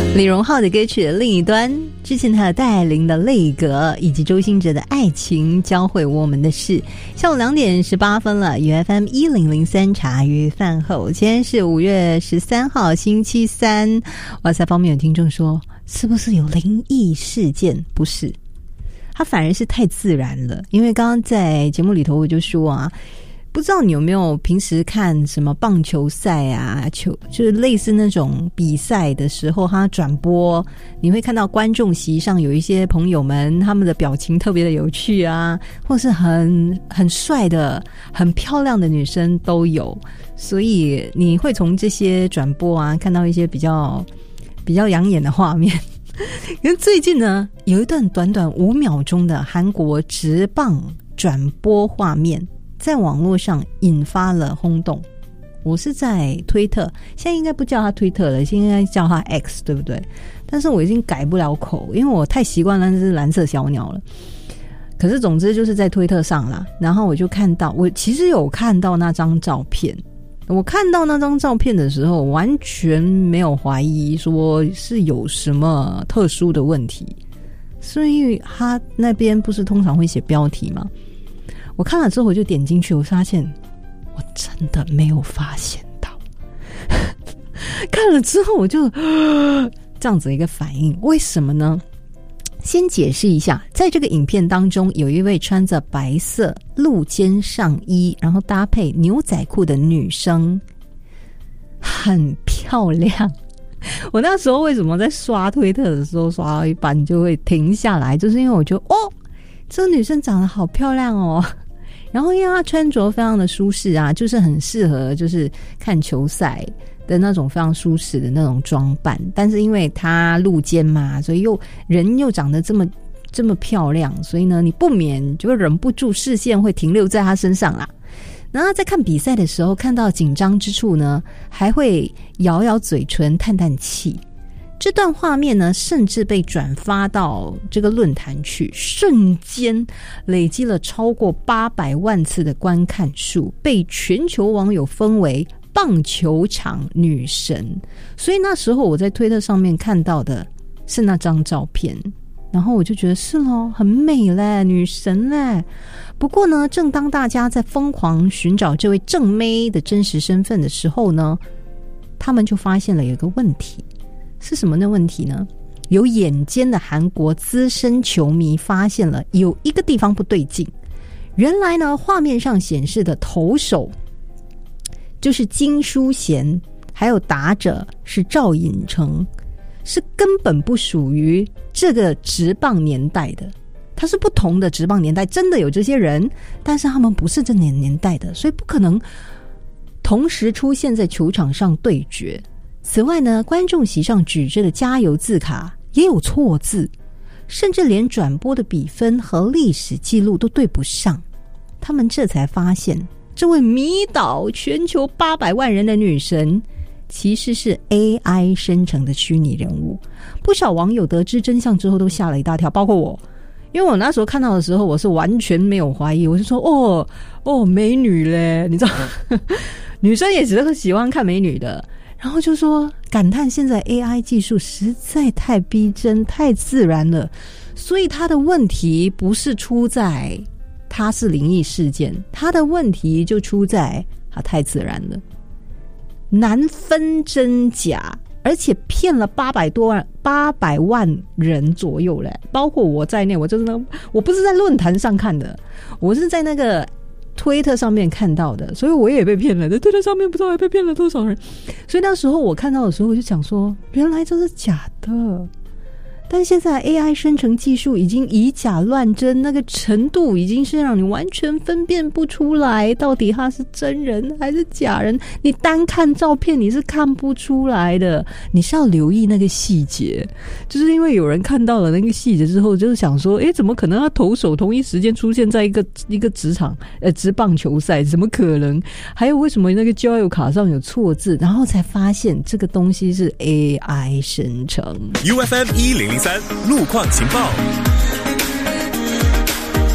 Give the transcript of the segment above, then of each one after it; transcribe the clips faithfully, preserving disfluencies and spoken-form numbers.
李荣浩的歌曲的另一端，之前他的戴爱玲的泪格，以及周兴哲的爱情教会我们的事。下午两点十八分了 ，U F M 一零零三茶余饭后，今天是五月十三号星期三。哇塞，方面有听众说，是不是有灵异事件？不是，它反而是太自然了。因为刚刚在节目里头我就说啊。不知道你有没有平时看什么棒球赛啊，球就是类似那种比赛的时候，他转播，你会看到观众席上有一些朋友们，他们的表情特别的有趣啊，或是很很帅的、很漂亮的女生都有，所以你会从这些转播啊看到一些比较比较养眼的画面。可是最近呢，有一段短短五秒钟的韩国职棒转播画面。在网络上引发了轰动，我是在推特，现在应该不叫他推特了，现在应该叫他 X， 对不对？但是我已经改不了口，因为我太习惯了那只蓝色小鸟了。可是总之就是在推特上啦，然后我就看到，我其实有看到那张照片，我看到那张照片的时候，完全没有怀疑说是有什么特殊的问题，所以他那边不是通常会写标题吗？我看了之后我就点进去，我发现我真的没有发现到看了之后我就这样子一个反应，为什么呢？先解释一下，在这个影片当中有一位穿着白色露肩上衣然后搭配牛仔裤的女生，很漂亮。我那时候为什么在刷推特的时候刷到一半就会停下来，就是因为我觉得哦，这个女生长得好漂亮哦，然后因为她穿着非常的舒适啊，就是很适合就是看球赛的那种非常舒适的那种装扮，但是因为她露肩嘛，所以又人又长得这么这么漂亮，所以呢你不免就忍不住视线会停留在她身上啦。然后在看比赛的时候看到紧张之处呢，还会咬咬嘴唇叹叹气。这段画面呢，甚至被转发到这个论坛去，瞬间累积了超过八百万次的观看数，被全球网友封为棒球场女神。所以那时候我在推特上面看到的是那张照片，然后我就觉得是咯，很美嘞，女神嘞。不过呢，正当大家在疯狂寻找这位正妹的真实身份的时候呢，他们就发现了有一个问题。是什么的问题呢？有眼尖的韩国资深球迷发现了有一个地方不对劲。原来呢，画面上显示的投手就是金书贤，还有打者是赵寅成，是根本不属于这个职棒年代的。它是不同的职棒年代，真的有这些人，但是他们不是这年年代的，所以不可能同时出现在球场上对决。此外呢，观众席上举着的加油字卡也有错字，甚至连转播的比分和历史记录都对不上。他们这才发现，这位迷倒全球八百万人的女神其实是 A I 生成的虚拟人物。不少网友得知真相之后都吓了一大跳，包括我，因为我那时候看到的时候我是完全没有怀疑，我就说哦哦美女嘞，你知道女生也只是喜欢看美女的，然后就说感叹现在 A I 技术实在太逼真太自然了，所以他的问题不是出在他是灵异事件，他的问题就出在他太自然了，难分真假，而且骗了八百多万八百万人左右嘞，包括我在内。我就是那我不是在论坛上看的，我是在那个推特上面看到的，所以我也被骗了，在推特上面不知道还被骗了多少人。所以那时候我看到的时候我就想说，原来这是假的。但现在 A I 生成技术已经以假乱真，那个程度已经是让你完全分辨不出来到底他是真人还是假人，你单看照片你是看不出来的，你是要留意那个细节。就是因为有人看到了那个细节之后就是想说，诶，怎么可能他投手同一时间出现在一个一个职场呃职棒球赛，怎么可能？还有为什么那个交友卡上有错字？然后才发现这个东西是 A I 生成。 U F M 一零零三路况情报。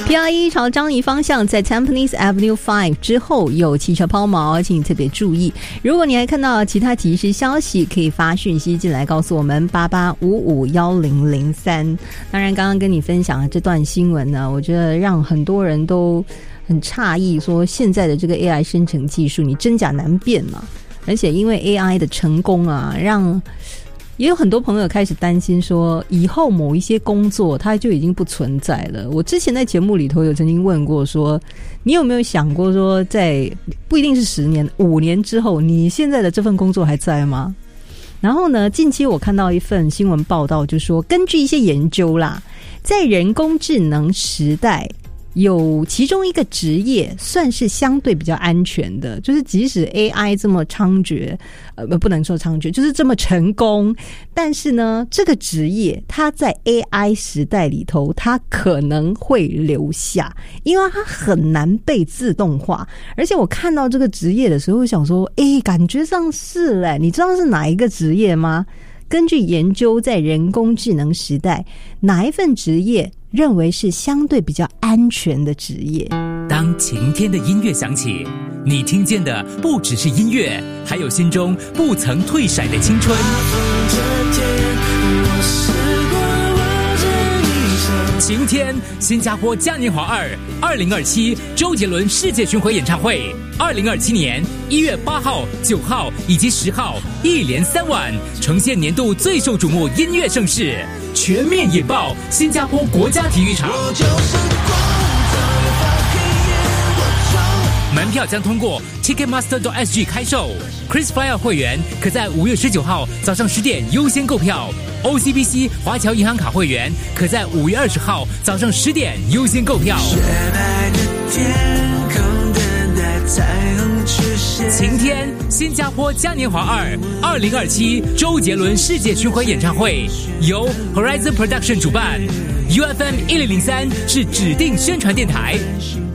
P R 一朝樟宜方向，在 Tampines Avenue Five 之后有汽车抛锚，请你特别注意。如果你还看到其他即时消息，可以发讯息进来告诉我们八八五五一零零三。当然，刚刚跟你分享的这段新闻呢，我觉得让很多人都很诧异，说现在的这个 A I 生成技术，你真假难辨嘛。而且因为 A I 的成功啊，让也有很多朋友开始担心说，以后某一些工作它就已经不存在了。我之前在节目里头有曾经问过说，你有没有想过说，在不一定是十年、五年之后，你现在的这份工作还在吗？然后呢，近期我看到一份新闻报道，就说根据一些研究啦，在人工智能时代，有其中一个职业算是相对比较安全的，就是即使 A I 这么猖獗，呃，不能说猖獗，就是这么成功，但是呢，这个职业它在 A I 时代里头，它可能会留下，因为它很难被自动化。而且我看到这个职业的时候，我想说，诶，感觉上是嘞，你知道是哪一个职业吗？根据研究，在人工智能时代，哪一份职业认为是相对比较安全的职业？ 当晴天的音乐响起，你听见的不只是音乐，还有心中不曾退闪的青春。晴天，新加坡嘉年华二二零二七周杰伦世界巡回演唱会，二零二七年一月八号、九号以及十号，一连三晚，呈现年度最受瞩目音乐盛事，全面引爆新加坡国家体育场。门票将通过 Ticketmaster 点 S G 开售 ，KrisFlyer 会员可在五月十九号早上十点优先购票。O C B C 华侨银行卡会员可在五月二十号早上十点优先购票。晴天，新加坡嘉年华二二零二七周杰伦世界巡回演唱会由 Horizon Production 主办 ，U F M 一零零三是指定宣传电台。